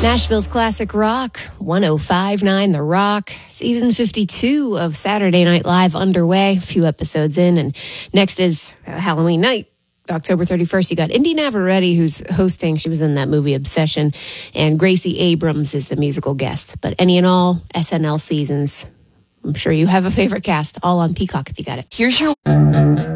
Nashville's classic rock, 105.9 The Rock, season 52 of Saturday Night Live underway, a few episodes in, and next is Halloween night. October 31st, you got Indy Navarrete, who's hosting. She was in that movie Obsession, and Gracie Abrams is the musical guest. But any and all SNL seasons, I'm sure you have a favorite cast, all on Peacock if you got it. Here's your...